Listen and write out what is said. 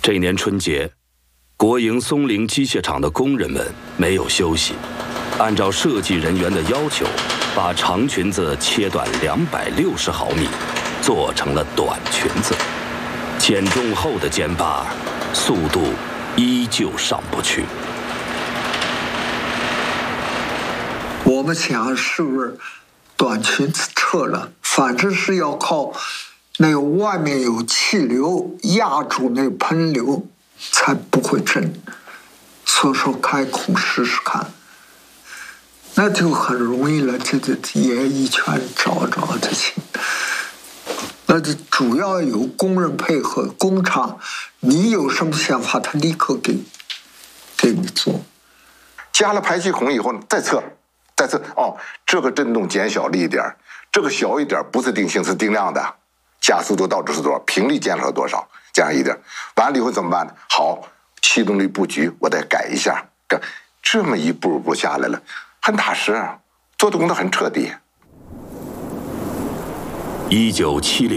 这一年春节，国营松陵机械厂的工人们没有休息，按照设计人员的要求，把长裙子切断260毫米，做成了短裙子。减重后的肩把，速度依旧上不去。 我们想是不是短裙子撤了，反正是要靠那个外面有气流压住那个喷流才不会震，所以说开孔试试看，那就很容易了，这也一圈找就行。那就主要有工人配合，工厂你有什么想法，他立刻给你做。 加了排气孔以后呢，再测哦，这个振动减小了一点，这个小一点不是定性，是定量的，加速度到底是多少，频率减少多少，这样一点，完了以后怎么办呢？好，气动力布局我再改一下，这么一步步下来了，很踏实，做的工作很彻底。 1970